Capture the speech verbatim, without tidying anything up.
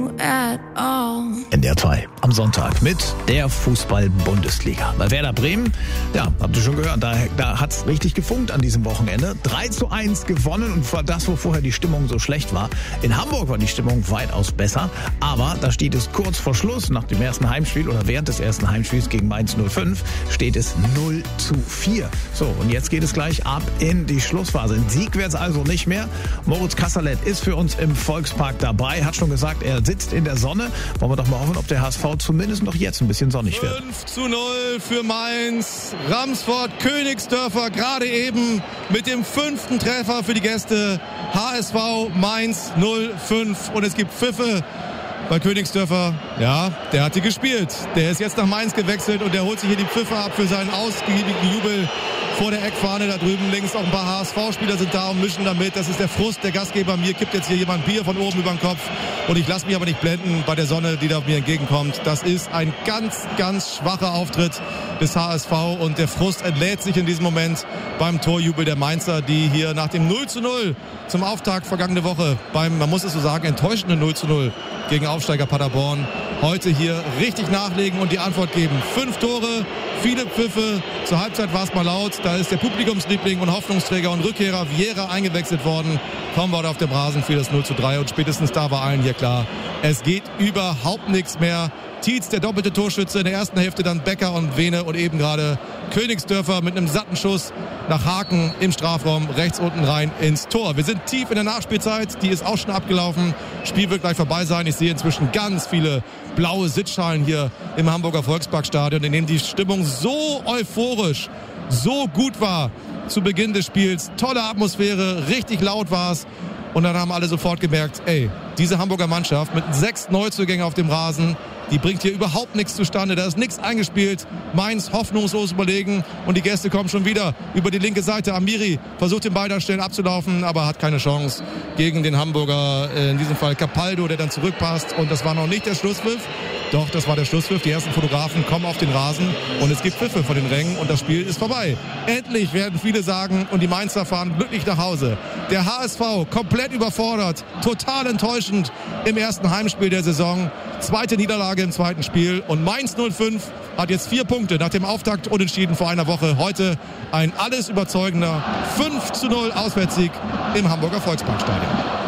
you at all. N D R zwei am Sonntag mit der Fußball-Bundesliga. Bei Werder Bremen, ja, habt ihr schon gehört, da, da hat's richtig gefunkt an diesem Wochenende. drei zu eins gewonnen und war das, wo vorher die Stimmung so schlecht war. In Hamburg war die Stimmung weitaus besser, aber da steht es kurz vor Schluss, nach dem ersten Heimspiel oder während des ersten Heimspiels gegen Mainz null fünf, steht es null zu vier. So, und jetzt geht es gleich ab in die Schlussphase. Ein Sieg wird es also nicht mehr. Moritz Kasserlet ist für uns im Volkspark dabei, hat schon gesagt, er sitzt in der Sonne. Wollen wir doch mal hoffen, ob der H S V zumindest noch jetzt ein bisschen sonnig wird. fünf zu null für Mainz. Ramsford, Königsdörfer gerade eben mit dem fünften Treffer für die Gäste. H S V Mainz null fünf und es gibt Pfiffe. Bei Königsdörfer, ja, der hat die gespielt. Der ist jetzt nach Mainz gewechselt und der holt sich hier die Pfiffe ab für seinen ausgiebigen Jubel vor der Eckfahne. Da drüben links auch ein paar H S V-Spieler sind da und mischen damit. Das ist der Frust der Gastgeber. Mir kippt jetzt hier jemand Bier von oben über den Kopf. Und ich lasse mich aber nicht blenden bei der Sonne, die da mir entgegenkommt. Das ist ein ganz, ganz schwacher Auftritt des H S V. Und der Frust entlädt sich in diesem Moment beim Torjubel der Mainzer, die hier nach dem null zu null zum Auftakt vergangene Woche beim, man muss es so sagen, enttäuschenden null zu null gegen Aufsteiger Paderborn heute hier richtig nachlegen und die Antwort geben. Fünf Tore, viele Pfiffe. Zur Halbzeit war es mal laut. Da ist der Publikumsliebling und Hoffnungsträger und Rückkehrer Vieira eingewechselt worden. Kaum war er auf dem Rasen für das null zu drei und spätestens da war allen hier klar, es geht überhaupt nichts mehr. Tietz, der doppelte Torschütze, in der ersten Hälfte dann Becker und Vene und eben gerade Königsdörfer mit einem satten Schuss nach Haken im Strafraum, rechts unten rein ins Tor. Wir sind tief in der Nachspielzeit, die ist auch schon abgelaufen. Spiel wird gleich vorbei sein. Ich sehe inzwischen ganz viele blaue Sitzschalen hier im Hamburger Volksparkstadion, in dem die Stimmung so euphorisch, so gut war zu Beginn des Spiels. Tolle Atmosphäre, richtig laut war es. Und dann haben alle sofort gemerkt, ey, diese Hamburger Mannschaft mit sechs Neuzugängen auf dem Rasen, die bringt hier überhaupt nichts zustande. Da ist nichts eingespielt. Mainz hoffnungslos überlegen und die Gäste kommen schon wieder über die linke Seite. Amiri versucht den Ball da schnell abzulaufen, aber hat keine Chance gegen den Hamburger, in diesem Fall Capaldo, der dann zurückpasst. Und das war noch nicht der Schlusspfiff. Doch, das war der Schlusspfiff. Die ersten Fotografen kommen auf den Rasen und es gibt Pfiffe von den Rängen und das Spiel ist vorbei. Endlich, werden viele sagen, und die Mainzer fahren glücklich nach Hause. Der H S V komplett überfordert, total enttäuschend im ersten Heimspiel der Saison. Zweite Niederlage im zweiten Spiel und Mainz null fünf hat jetzt vier Punkte nach dem Auftakt unentschieden vor einer Woche. Heute ein alles überzeugender fünf zu null Auswärtssieg im Hamburger Volksparkstadion.